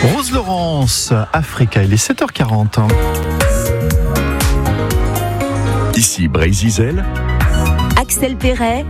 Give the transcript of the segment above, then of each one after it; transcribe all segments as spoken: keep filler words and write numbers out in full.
Rose Laurence, Africa, il est sept heures quarante. Ici Brésil, Axel Perret,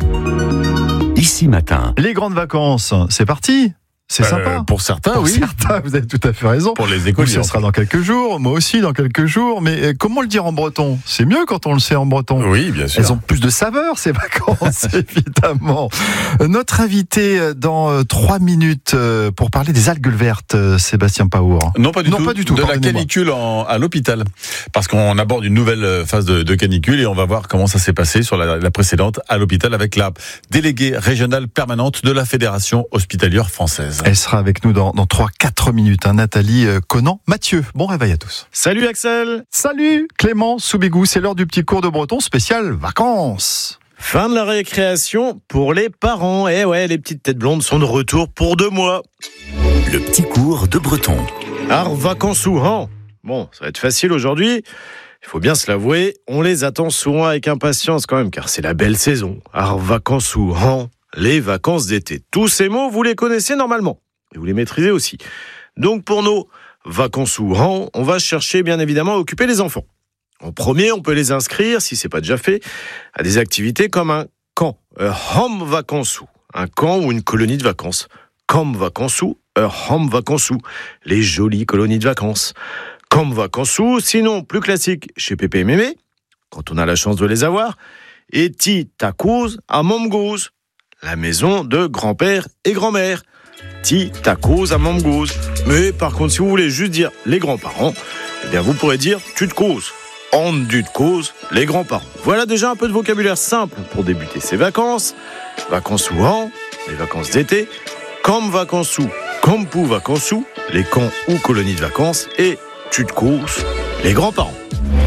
Ici Matin. Les grandes vacances, c'est parti. C'est Euh, sympa. pour certains, Pour oui. certains, vous avez tout à fait raison. Pour les Vous, écoliers. ce sera dans quelques jours, moi aussi dans quelques jours. Mais euh, comment le dire en breton ? C'est mieux quand on le sait en breton. Oui, bien sûr. Elles ont plus de saveur, ces vacances, évidemment. Notre invité dans euh, trois minutes euh, pour parler des algues vertes, euh, Sébastien Paour. Non, pas du Non, tout. pas du tout, De la pardonnez-moi. canicule en- à l'hôpital. Parce qu'on aborde une nouvelle phase de, de canicule et on va voir comment ça s'est passé sur la, la précédente à l'hôpital avec la déléguée régionale permanente de la Fédération hospitalière française. Elle sera avec nous dans, dans trois quatre minutes, hein, Nathalie euh, Conan. Mathieu, bon réveil à tous. Salut Axel. Salut Clément Soubégou, c'est l'heure du petit cours de breton spécial vacances. Fin de la récréation pour les parents. Eh ouais, les petites têtes blondes sont de retour pour deux mois. Le petit cours de breton. Ar vacances souvent. Bon, ça va être facile aujourd'hui. Il faut bien se l'avouer, on les attend souvent avec impatience quand même, car c'est la belle saison. Ar vacances souvent, les vacances d'été. Tous ces mots, vous les connaissez normalement. Et vous les maîtrisez aussi. Donc pour nos vacances souvent, on va chercher bien évidemment à occuper les enfants. En premier, on peut les inscrire, si c'est pas déjà fait, à des activités comme un camp, un home vacances, un camp ou une colonie de vacances. Camp vacances, un home vacances, les jolies colonies de vacances. Camp vacances, sinon plus classique chez Pépé et Mémé, quand on a la chance de les avoir, et Ti Takouz à Momgouz, la maison de grand-père et grand-mère. Ti Takouz à Momgouz. Mais par contre, si vous voulez juste dire les grands-parents, eh bien vous pourrez dire tu te causes. En du de cause, les grands-parents. Voilà déjà un peu de vocabulaire simple pour débuter ces vacances. Vacances ou en, les vacances d'été. Comme vacances ou, comme pou vacances ou, les camps ou colonies de vacances. Et tu te causes, les grands-parents.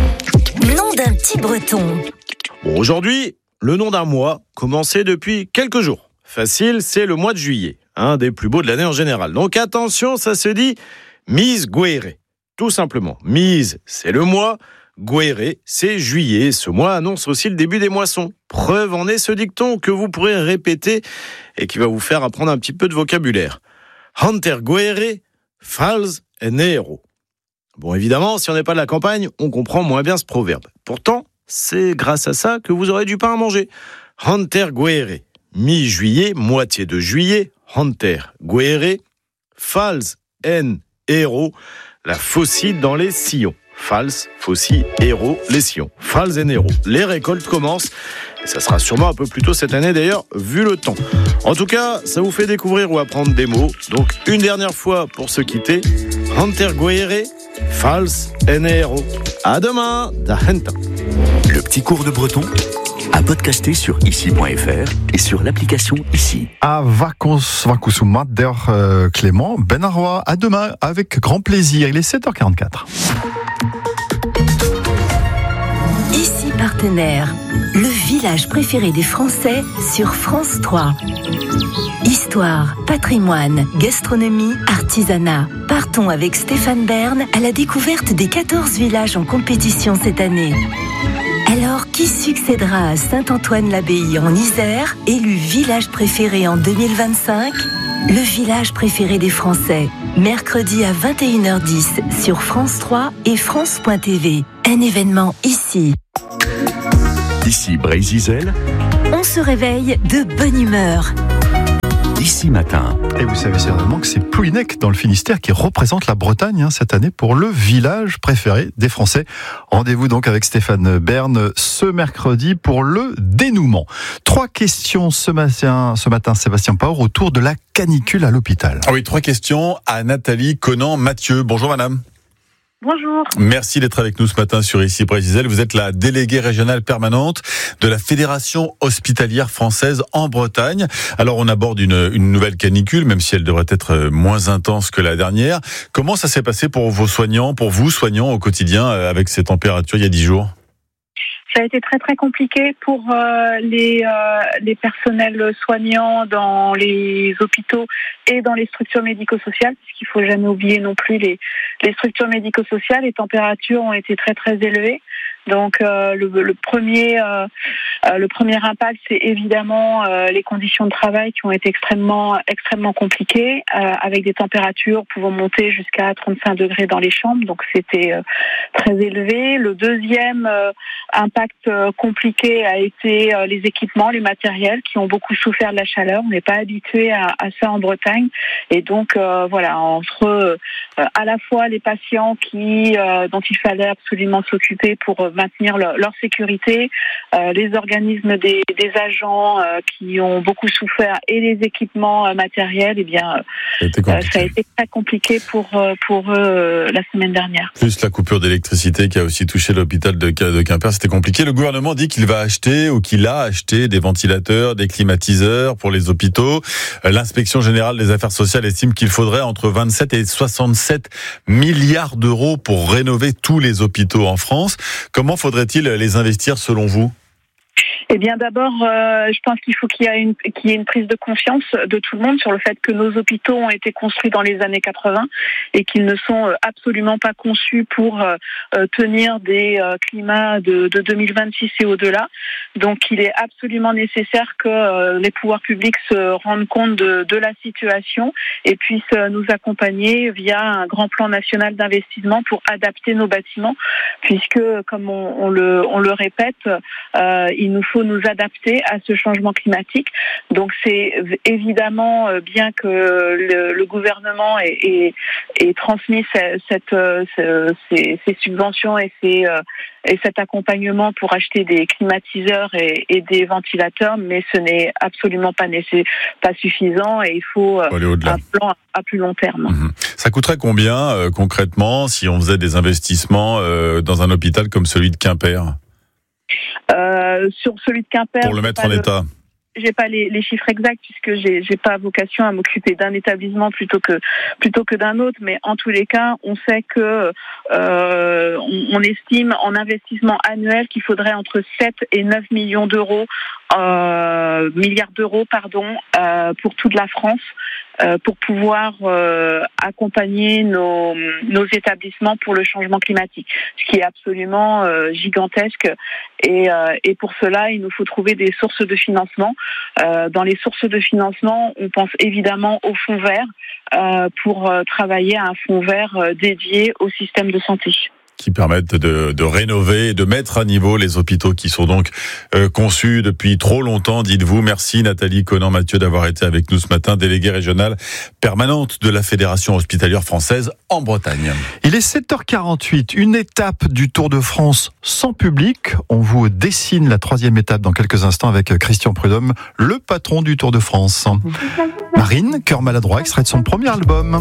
nom d'un petit breton. Bon, aujourd'hui, le nom d'un mois, commencé depuis quelques jours. Facile, c'est le mois de juillet, un des plus beaux de l'année en général. Donc attention, ça se dit Mise Guéré. Tout simplement, Mise, c'est le mois, Guéré, c'est juillet. Ce mois annonce aussi le début des moissons. Preuve en est ce dicton que vous pourrez répéter et qui va vous faire apprendre un petit peu de vocabulaire. Hunter Guéré, Fals et Nero. Bon, évidemment, si on n'est pas de la campagne, on comprend moins bien ce proverbe. Pourtant, c'est grâce à ça que vous aurez du pain à manger. Hunter Guéré, mi-juillet, moitié de juillet, Hunter Guéré, Fals en héros, la faucille dans les sillons. Fals, faucille, héros, les sillons. Fals en héros. Les récoltes commencent. Et ça sera sûrement un peu plus tôt cette année d'ailleurs, vu le temps. En tout cas, ça vous fait découvrir ou apprendre des mots. Donc, une dernière fois pour se quitter. Hunter Guéré, Fals en héros. À demain, da henta. Le petit cours de breton à podcaster sur ici point f r et sur l'application Ici. À vacances, vacances der euh, Clément Benarrois. À demain, avec grand plaisir. Il est sept heures quarante-quatre. Ici partenaire, le village préféré des Français sur France trois. Histoire, patrimoine, gastronomie, artisanat. Partons avec Stéphane Bern à la découverte des quatorze villages en compétition cette année. Alors, qui succédera à Saint-Antoine-l'Abbaye en Isère, élu village préféré en deux mille vingt-cinq ? Le village préféré des Français, mercredi à vingt et une heures dix sur France trois et France point t v. Un événement ici. Ici Brésil, On se réveille de bonne humeur. Ici Matin. Et vous savez certainement que c'est Plouhinec dans le Finistère qui représente la Bretagne hein, cette année pour le village préféré des Français. Rendez-vous donc avec Stéphane Bern ce mercredi pour le dénouement. Trois questions ce matin, ce matin Sébastien Paour, autour de la canicule à l'hôpital. Ah oui, trois questions à Nathalie Conan Mathieu. Bonjour madame. Bonjour. Merci d'être avec nous ce matin sur Ici Brésil. Vous êtes la déléguée régionale permanente de la Fédération hospitalière française en Bretagne. Alors on aborde une, une nouvelle canicule, même si elle devrait être moins intense que la dernière. Comment ça s'est passé pour vos soignants, pour vous soignants au quotidien avec ces températures il y a dix jours ? Ça a été très très compliqué pour euh, les, euh, les personnels soignants dans les hôpitaux et dans les structures médico-sociales, puisqu'il ne faut jamais oublier non plus les, les structures médico-sociales. Les températures ont été très très élevées. Donc euh, le, le premier euh, euh, le premier impact, c'est évidemment euh, les conditions de travail qui ont été extrêmement extrêmement compliquées, euh, avec des températures pouvant monter jusqu'à trente-cinq degrés dans les chambres. Donc c'était euh, très élevé. Le deuxième euh, impact euh, compliqué a été euh, les équipements, les matériels qui ont beaucoup souffert de la chaleur. On n'est pas habitué à, à ça en Bretagne, et donc euh, voilà, entre euh, à la fois les patients qui euh, dont il fallait absolument s'occuper pour euh, maintenir le, leur sécurité, euh, les organismes des, des agents euh, qui ont beaucoup souffert, et les équipements euh, matériels, et eh bien euh, ça a été très compliqué pour euh, pour eux euh, la semaine dernière. Plus la coupure d'électricité qui a aussi touché l'hôpital de, de Quimper, c'était compliqué. Le gouvernement dit qu'il va acheter ou qu'il a acheté des ventilateurs, des climatiseurs pour les hôpitaux. L'inspection générale des affaires sociales estime qu'il faudrait entre vingt-sept et soixante-sept milliards d'euros pour rénover tous les hôpitaux en France. Comment faudrait-il les investir selon vous ? Eh bien, d'abord, euh, je pense qu'il faut qu'il y ait une qu'il y ait une prise de conscience de tout le monde sur le fait que nos hôpitaux ont été construits dans les années quatre-vingts et qu'ils ne sont absolument pas conçus pour euh, tenir des euh, climats de, de deux mille vingt-six et au-delà. Donc, il est absolument nécessaire que euh, les pouvoirs publics se rendent compte de, de la situation et puissent nous accompagner via un grand plan national d'investissement pour adapter nos bâtiments, puisque, comme on, on le on le répète, euh, il nous faut nous adapter à ce changement climatique. Donc c'est évidemment bien que le, le gouvernement ait, ait, ait transmis cette, cette, ces, ces subventions et, ces, et cet accompagnement pour acheter des climatiseurs et, et des ventilateurs, mais ce n'est absolument pas, nécessaire, pas suffisant, et il faut un plan à plus long terme. Mmh. Ça coûterait combien euh, concrètement si on faisait des investissements euh, dans un hôpital comme celui de Quimper ? Euh, sur celui de Quimper, pour le mettre en le... état. J'ai pas les, les chiffres exacts puisque j'ai, j'ai pas vocation à m'occuper d'un établissement plutôt que plutôt que d'un autre, mais en tous les cas, on sait que euh, on, on estime en investissement annuel qu'il faudrait entre sept et neuf millions d'euros, euh, milliards d'euros, pardon, euh, pour toute la France. Euh, pour pouvoir euh, accompagner nos, nos établissements pour le changement climatique, ce qui est absolument euh, gigantesque. Et, euh, et pour cela, il nous faut trouver des sources de financement. Euh, dans les sources de financement, on pense évidemment au fonds vert euh, pour euh, travailler à un fonds vert euh, dédié au système de santé. Qui permettent de, de rénover et de mettre à niveau les hôpitaux qui sont donc euh, conçus depuis trop longtemps, dites-vous. Merci Nathalie Conan-Mathieu d'avoir été avec nous ce matin, déléguée régionale permanente de la Fédération hospitalière française en Bretagne. Il est sept heures quarante-huit, une étape du Tour de France sans public. On vous dessine la troisième étape dans quelques instants avec Christian Prudhomme, le patron du Tour de France. Marine, cœur maladroit, extrait de son premier album.